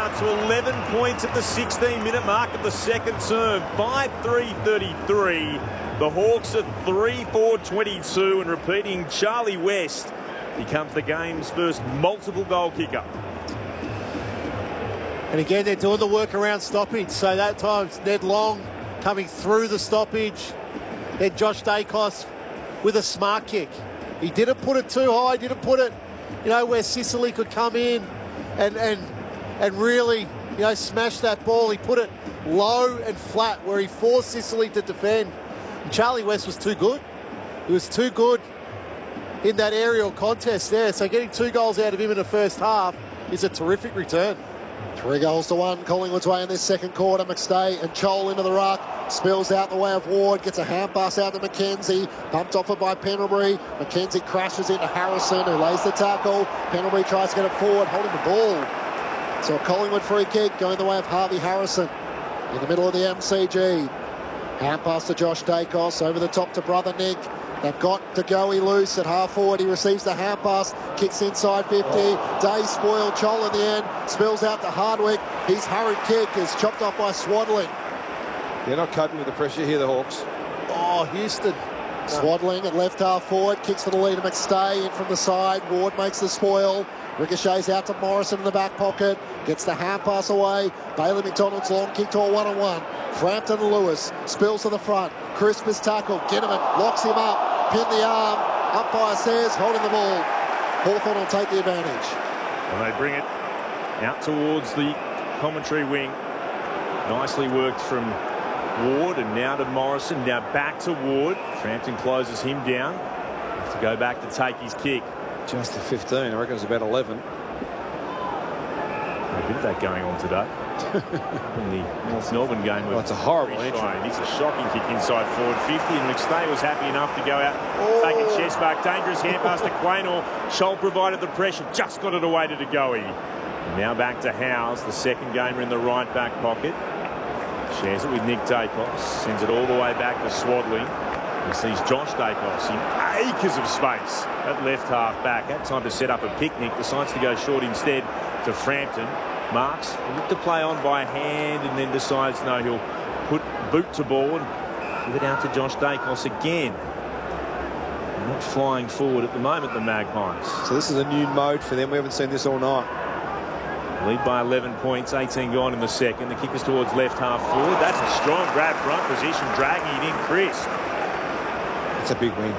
now to 11 points at the 16-minute mark of the second term. 5-3-33. The Hawks are 3-4-22, and repeating, Charlie West becomes the game's first multiple goal kicker. And again, they're doing the work around stoppage. So that time it's Ned Long coming through the stoppage. Then Josh Dacos with a smart kick. He didn't put it too high, didn't put it, where Sicily could come in and really, smash that ball. He put it low and flat where he forced Sicily to defend. And Charlie West was too good. He was too good in that aerial contest there. So getting 2 goals out of him in the first half is a terrific return. 3-1, Collingwood's way in this second quarter. McStay and Chol into the ruck. Spills out the way of Ward. Gets a hand pass out to McKenzie. Bumped off it by Pendlebury. McKenzie crashes into Harrison, who lays the tackle. Pendlebury tries to get it forward, holding the ball. So a Collingwood free kick going the way of Harvey Harrison in the middle of the MCG. Hand pass to Josh Dacos. Over the top to brother Nick. They've got De Goey loose at half forward. He receives the hand pass, kicks inside 50. Day spoiled Chol in the end, spills out to Hardwick. His hurried kick is chopped off by Swadling. They're not coping with the pressure here, the Hawks. Oh, Houston. Swadling at left half forward, kicks to the leader McStay, in from the side. Ward makes the spoil. Ricochets out to Morrison in the back pocket. Gets the hand pass away. Bailey McDonald's long kick to a 1-on-1. Frampton and Lewis spills to the front. Crisp is tackled. Ginnivan locks him up. Pin the arm. Umpire says holding the ball. Hawthorn will take the advantage. And they bring it out towards the commentary wing. Nicely worked from Ward, and now to Morrison. Now back to Ward. Frampton closes him down. Has to go back to take his kick. Just to 15. I reckon it was about 11. A bit of that going on today. In the North Melbourne game. Well, it's a horrible entry. It's a shocking kick inside forward 50, and McStay was happy enough to go out, take a chest back. Dangerous hand pass to Quaynor. Scholl provided the pressure, just got it away to De Goey. Now back to Howes, the second gamer in the right back pocket. Shares it with Nick Dacos, sends it all the way back to Swadling. He sees Josh Dacos in acres of space at left half back. Had time to set up a picnic, decides to go short instead to Frampton. Marks looked to play on by hand and then decides no, he'll put boot to ball and give it out to Josh Dacos again. They're not flying forward at the moment, the Magpies. So this is a new mode for them. We haven't seen this all night. Lead by 11 points, 18 gone in the second. The kick is towards left half forward. That's a strong grab front position, dragging it in. Chris. It's a big win.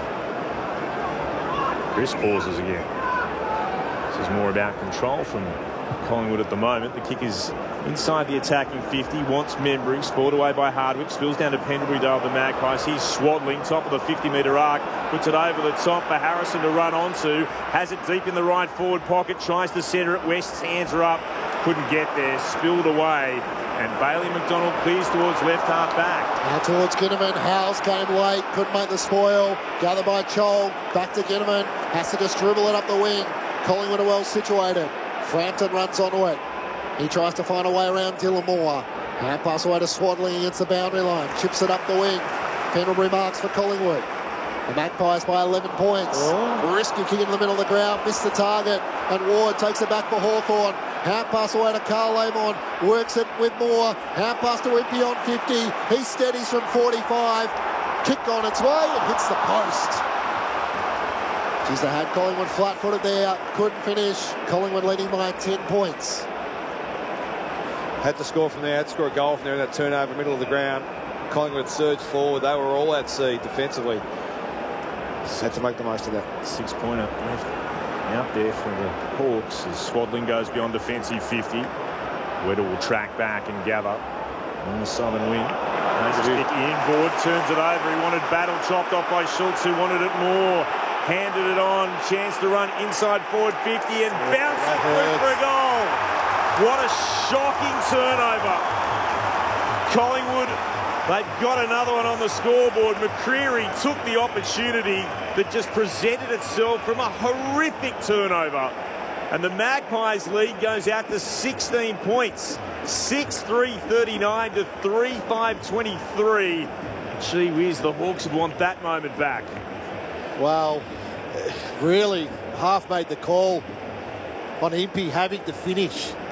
Chris pauses again. This is more about control from Collingwood at the moment. The kick is inside the attacking 50. Wants Membry. Spoiled away by Hardwick. Spills down to Pendlebury-Dale of the Magpies. He's Swadling, top of the 50-metre arc. Puts it over the top for Harrison to run onto. Has it deep in the right forward pocket. Tries to centre it. West's hands are up. Couldn't get there. Spilled away. And Bailey McDonald clears towards left half back. Now towards Ginnivan. Howes came late. Couldn't make the spoil. Gathered by Chol. Back to Ginnivan. Has to just dribble it up the wing. Collingwood are well situated. Frampton runs onto it. He tries to find a way around Dylan Moore. Hand pass away to Swadling against the boundary line. Chips it up the wing. Pendlebury marks for Collingwood. The Magpies by 11 points. Risky kick in the middle of the ground. Missed the target. And Ward takes it back for Hawthorn. Hand pass away to Carl Amon. Works it with Moore. Hand pass to Impey on 50. He steadies from 45. Kick on its way. It hits the post. Geez, they had Collingwood flat-footed there. Couldn't finish. Collingwood leading by 10 points. Had to score from there. Had to score a goal from there in that turnover, middle of the ground. Collingwood surged forward. They were all at sea defensively. Had to make the most of that. 6-pointer left out there for the Hawks as Swadling goes beyond defensive 50. Weddle will track back and gather on the southern wing. Kick in, Board turns it over. He wanted battle chopped off by Schultz, who wanted it more. Handed it on, chance to run inside forward 50 and bounce it through for a goal. What a shocking turnover. Collingwood, they've got another one on the scoreboard. McCreery took the opportunity that just presented itself from a horrific turnover. And the Magpies lead goes out to 16 points. 6-3-39 to 3-5-23. Gee whiz, the Hawks would want that moment back. Well, really half made the call on Impey having to finish.